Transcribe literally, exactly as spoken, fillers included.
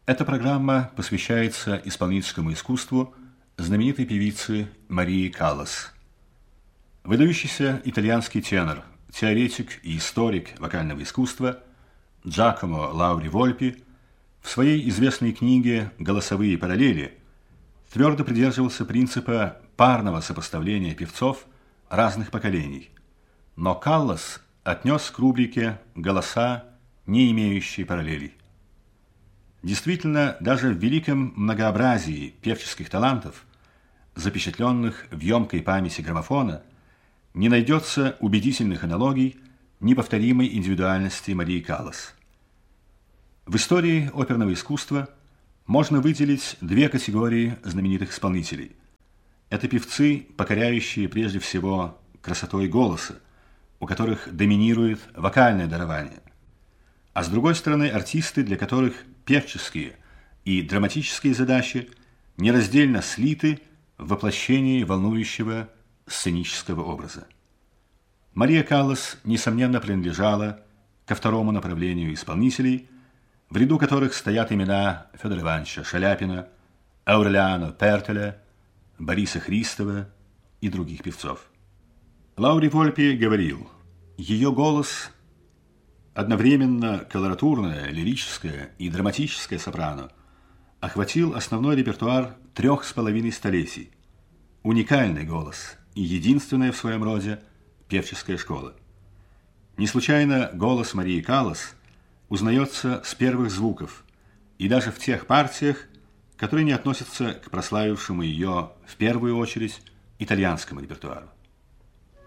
Эта программа посвящается исполнительскому искусству знаменитой певицы Марии Каллас. Выдающийся итальянский тенор, теоретик и историк вокального искусства Джакомо Лаури Вольпи в своей известной книге «Голосовые параллели» твердо придерживался принципа парного сопоставления певцов разных поколений. Но Каллас отнес к рубрике «Голоса, не имеющие параллелей». Действительно, даже в великом многообразии певческих талантов, запечатленных в емкой памяти граммофона, не найдется убедительных аналогий неповторимой индивидуальности Марии Каллас. В истории оперного искусства можно выделить две категории знаменитых исполнителей. Это певцы, покоряющие прежде всего красотой голоса, у которых доминирует вокальное дарование, а с другой стороны артисты, для которых певческие и драматические задачи нераздельно слиты в воплощении волнующего сценического образа. Мария Каллас, несомненно, принадлежала ко второму направлению исполнителей, в ряду которых стоят имена Федора Ивановича Шаляпина, Аурелиано Пертеля, Бориса Христова и других певцов. Лаури Вольпи говорил: ее голос – одновременно колоратурное, лирическое и драматическое сопрано, охватил основной репертуар трех с половиной столетий. Уникальный голос и единственная в своем роде певческая школа. Не случайно голос Марии Каллас узнается с первых звуков и даже в тех партиях, которые не относятся к прославившему ее в первую очередь итальянскому репертуару.